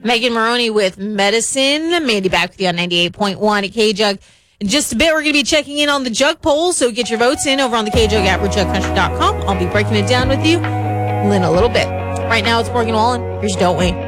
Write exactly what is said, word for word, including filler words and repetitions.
Megan Maroney with Medicine. Mandy back with you on ninety-eight point one at K-Jug. In just a bit, we're going to be checking in on the Jug poll, so get your votes in over on the K-Jug app or jug country dot com. I'll be breaking it down with you in a little bit. Right now, it's Morgan Wallen. Here's Don't We.